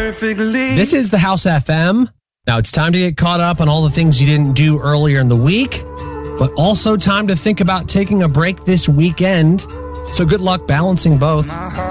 perfectly. This is the House FM. Now it's time to get caught up on all the things you didn't do earlier in the week, but also time to think about taking a break this weekend. So good luck balancing both.